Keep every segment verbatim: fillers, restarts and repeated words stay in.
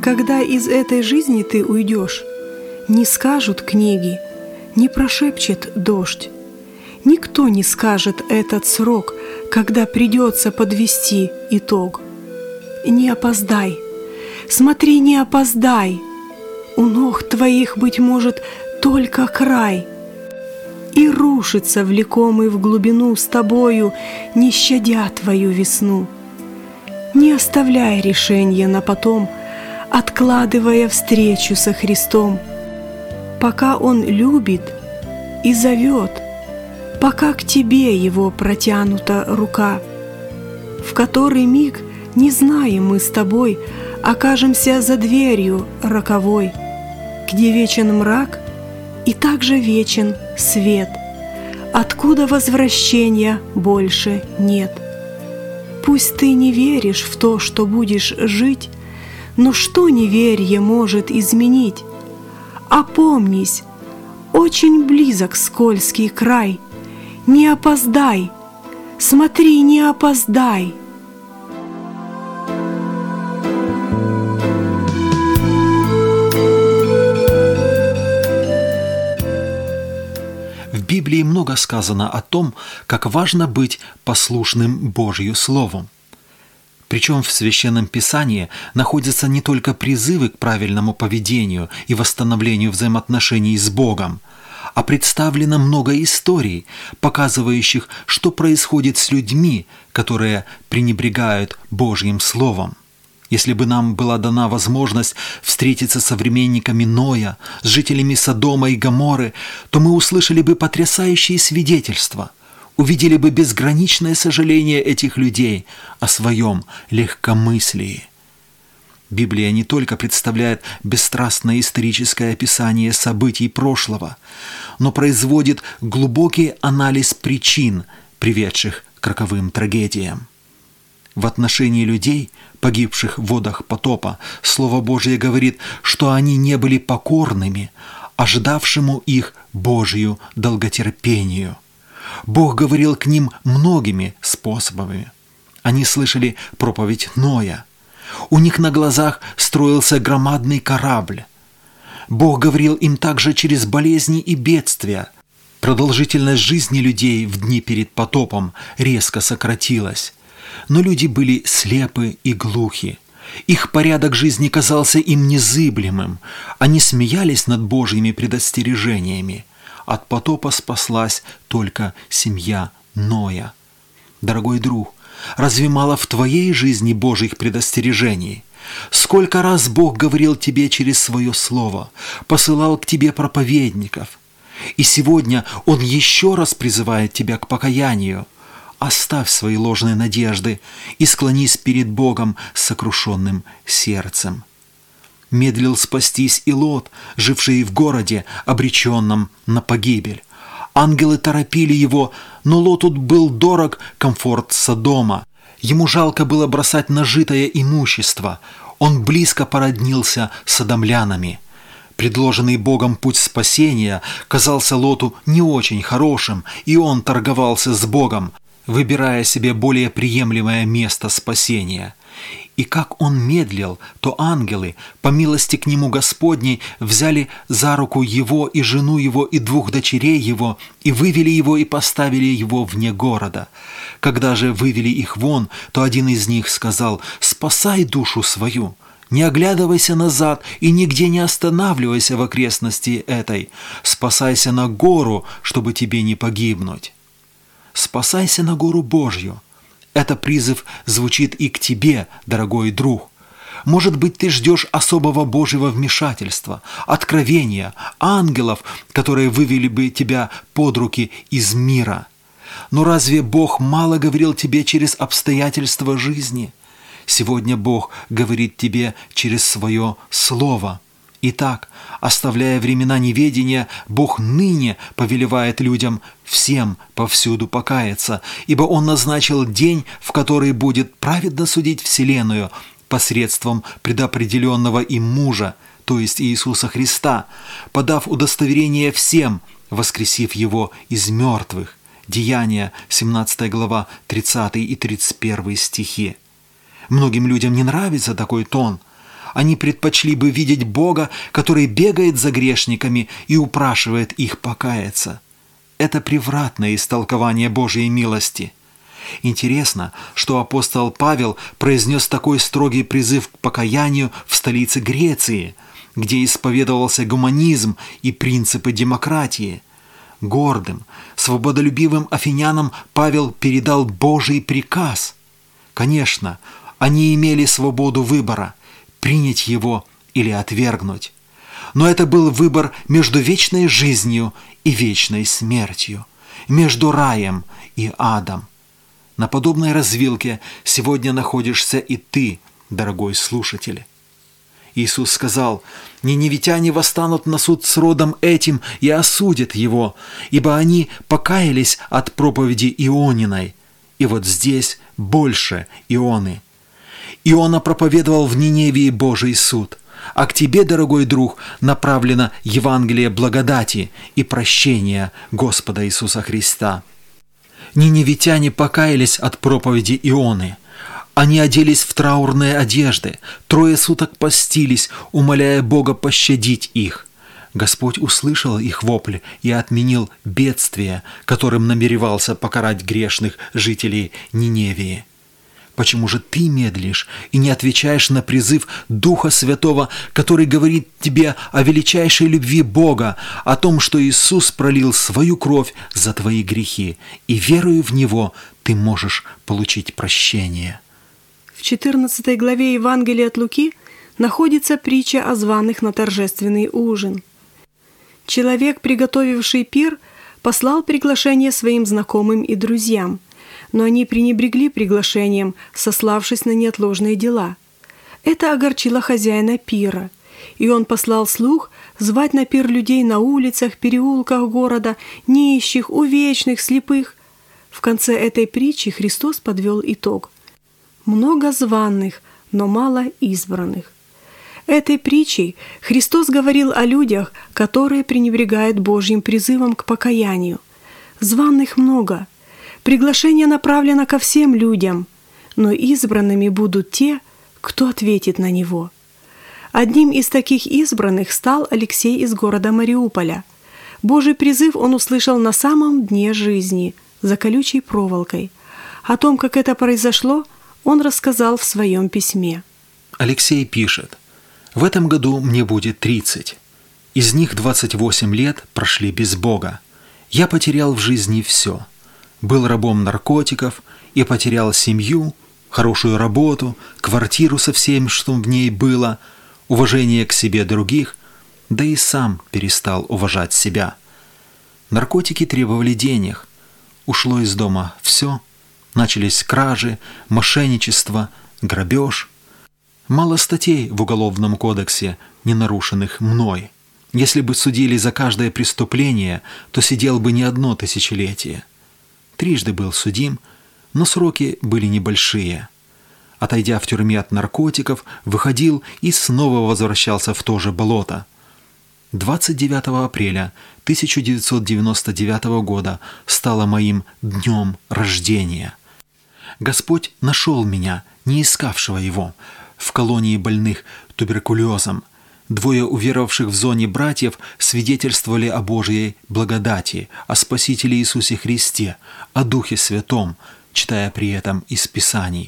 Когда из этой жизни ты уйдешь, не скажут книги, не прошепчет дождь. Никто не скажет этот срок, когда придется подвести итог. Не опоздай, смотри, не опоздай. У ног твоих, быть может, только край. И рушится, влекомый в глубину с тобою, не щадя твою весну. Не оставляй решения на потом, откладывая встречу со Христом. Пока Он любит и зовет, пока к тебе Его протянута рука, в который миг, не знаем мы с тобой, окажемся за дверью роковой, где вечен мрак и также вечен свет, откуда возвращения больше нет. Пусть ты не веришь в то, что будешь жить, но что неверие может изменить? Опомнись, очень близок скользкий край. Не опоздай, смотри, не опоздай. В Библии много сказано о том, как важно быть послушным Божью Слову. Причем в Священном Писании находятся не только призывы к правильному поведению и восстановлению взаимоотношений с Богом, а представлено много историй, показывающих, что происходит с людьми, которые пренебрегают Божьим Словом. Если бы нам была дана возможность встретиться с современниками Ноя, с жителями Содома и Гоморры, то мы услышали бы потрясающие свидетельства, увидели бы безграничное сожаление этих людей о своем легкомыслии. Библия не только представляет бесстрастное историческое описание событий прошлого, но производит глубокий анализ причин, приведших к роковым трагедиям. В отношении людей, погибших в водах потопа, Слово Божие говорит, что они не были покорными, ожидавшему их Божию долготерпению. Бог говорил к ним многими способами. Они слышали проповедь Ноя. У них на глазах строился громадный корабль. Бог говорил им также через болезни и бедствия. Продолжительность жизни людей в дни перед потопом резко сократилась. Но люди были слепы и глухи. Их порядок жизни казался им незыблемым. Они смеялись над Божьими предостережениями. От потопа спаслась только семья Ноя. Дорогой друг, разве мало в твоей жизни Божьих предостережений? Сколько раз Бог говорил тебе через свое слово, посылал к тебе проповедников. И сегодня Он еще раз призывает тебя к покаянию. Оставь свои ложные надежды и склонись перед Богом с сокрушенным сердцем. Медлил спастись и Лот, живший в городе, обреченном на погибель. Ангелы торопили его, но Лоту был дорог комфорт Содома. Ему жалко было бросать нажитое имущество. Он близко породнился с содомлянами. Предложенный Богом путь спасения казался Лоту не очень хорошим, и он торговался с Богом, выбирая себе более приемлемое место спасения. И как он медлил, то ангелы, по милости к нему Господней, взяли за руку его и жену его и двух дочерей его, и вывели его и поставили его вне города. Когда же вывели их вон, то один из них сказал: «Спасай душу свою, не оглядывайся назад и нигде не останавливайся в окрестности этой, спасайся на гору, чтобы тебе не погибнуть». Спасайся на гору Божью. Это призыв звучит и к тебе, дорогой друг. Может быть, ты ждешь особого Божьего вмешательства, откровения, ангелов, которые вывели бы тебя под руки из мира. Но разве Бог мало говорил тебе через обстоятельства жизни? Сегодня Бог говорит тебе через свое Слово. Итак, оставляя времена неведения, Бог ныне повелевает людям всем повсюду покаяться, ибо Он назначил день, в который будет праведно судить вселенную посредством предопределенного им мужа, то есть Иисуса Христа, подав удостоверение всем, воскресив Его из мертвых. Деяния, семнадцатая глава, тридцатый и тридцать первый стихи. Многим людям не нравится такой тон. Они предпочли бы видеть Бога, который бегает за грешниками и упрашивает их покаяться. Это превратное истолкование Божьей милости. Интересно, что апостол Павел произнес такой строгий призыв к покаянию в столице Греции, где исповедовался гуманизм и принципы демократии. Гордым, свободолюбивым афинянам Павел передал Божий приказ. Конечно, они имели свободу выбора – принять его или отвергнуть. Но это был выбор между вечной жизнью и вечной смертью, между раем и адом. На подобной развилке сегодня находишься и ты, дорогой слушатель. Иисус сказал: «Ниневитяне восстанут на суд с родом этим и осудят его, ибо они покаялись от проповеди Иониной». И вот здесь больше Ионы. Иона проповедовал в Ниневии Божий суд, а к тебе, дорогой друг, направлено Евангелие благодати и прощения Господа Иисуса Христа. Ниневитяне покаялись от проповеди Ионы. Они оделись в траурные одежды, трое суток постились, умоляя Бога пощадить их. Господь услышал их вопль и отменил бедствие, которым намеревался покарать грешных жителей Ниневии. Почему же ты медлишь и не отвечаешь на призыв Духа Святого, который говорит тебе о величайшей любви Бога, о том, что Иисус пролил свою кровь за твои грехи, и веруя в Него, ты можешь получить прощение? В четырнадцатой главе Евангелия от Луки находится притча о званых на торжественный ужин. Человек, приготовивший пир, послал приглашение своим знакомым и друзьям, но они пренебрегли приглашением, сославшись на неотложные дела. Это огорчило хозяина пира, и он послал слуг звать на пир людей на улицах, переулках города, нищих, увечных, слепых. В конце этой притчи Христос подвел итог. Много званых, но мало избранных. Этой притчей Христос говорил о людях, которые пренебрегают Божьим призывом к покаянию. Званых много. Приглашение направлено ко всем людям, но избранными будут те, кто ответит на него. Одним из таких избранных стал Алексей из города Мариуполя. Божий призыв он услышал на самом дне жизни, за колючей проволокой. О том, как это произошло, он рассказал в своем письме. Алексей пишет: «В этом году мне будет тридцать. Из них двадцать восемь лет прошли без Бога. Я потерял в жизни все. Был рабом наркотиков и потерял семью, хорошую работу, квартиру со всем, что в ней было, уважение к себе других, да и сам перестал уважать себя. Наркотики требовали денег. Ушло из дома все. Начались кражи, мошенничество, грабеж. Мало статей в Уголовном кодексе, не нарушенных мной. Если бы судили за каждое преступление, то сидел бы не одно тысячелетие. Трижды был судим, но сроки были небольшие. Отойдя в тюрьме от наркотиков, выходил и снова возвращался в то же болото. двадцать девятого апреля тысяча девятьсот девяносто девятого года стало моим днем рождения. Господь нашел меня, не искавшего Его, в колонии больных туберкулезом. Двое уверовавших в зоне братьев свидетельствовали о Божьей благодати, о Спасителе Иисусе Христе, о Духе Святом, читая при этом из Писаний.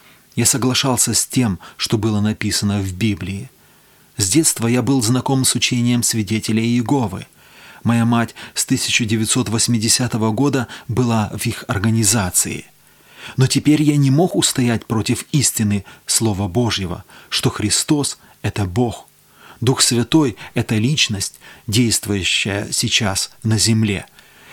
Я соглашался с тем, что было написано в Библии. С детства я был знаком с учением свидетелей Иеговы. Моя мать с тысяча девятьсот восьмидесятого года была в их организации. Но теперь я не мог устоять против истины Слова Божьего, что Христос – это Бог. Дух Святой – это личность, действующая сейчас на земле.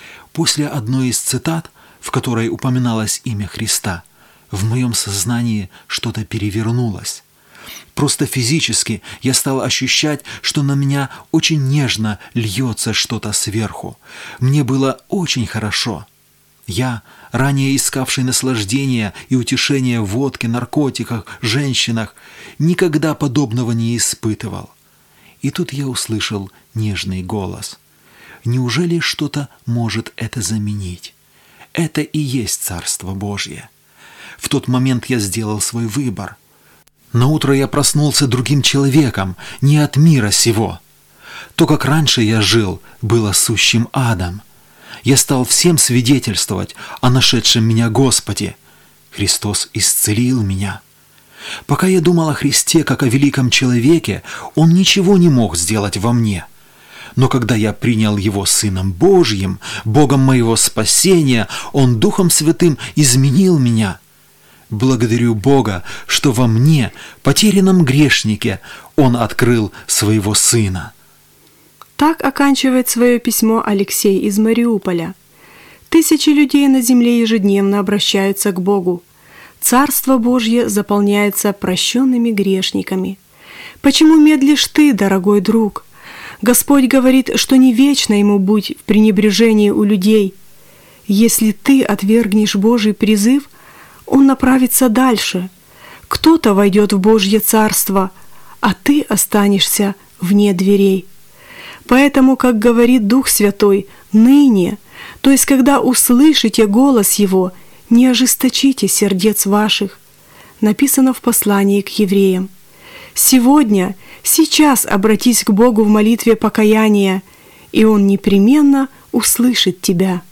После одной из цитат, в которой упоминалось имя Христа, в моем сознании что-то перевернулось. Просто физически я стал ощущать, что на меня очень нежно льется что-то сверху. Мне было очень хорошо. Я, ранее искавший наслаждения и утешения в водке, наркотиках, женщинах, никогда подобного не испытывал. И тут я услышал нежный голос. Неужели что-то может это заменить? Это и есть Царство Божье. В тот момент я сделал свой выбор. Наутро я проснулся другим человеком, не от мира сего. То, как раньше я жил, было сущим адом. Я стал всем свидетельствовать о нашедшем меня Господе. Христос исцелил меня. Пока я думал о Христе как о великом человеке, Он ничего не мог сделать во мне. Но когда я принял Его Сыном Божьим, Богом моего спасения, Он Духом Святым изменил меня. Благодарю Бога, что во мне, потерянном грешнике, Он открыл Своего Сына. Так оканчивает свое письмо Алексей из Мариуполя. Тысячи людей на земле ежедневно обращаются к Богу. Царство Божье заполняется прощенными грешниками. Почему медлишь ты, дорогой друг? Господь говорит, что не вечно ему быть в пренебрежении у людей. Если ты отвергнешь Божий призыв, Он направится дальше. Кто-то войдет в Божье Царство, а ты останешься вне дверей. Поэтому, как говорит Дух Святой, ныне, то есть когда услышите голос Его, не ожесточите сердец ваших. Написано в послании к евреям. Сегодня, сейчас обратись к Богу в молитве покаяния, и Он непременно услышит тебя.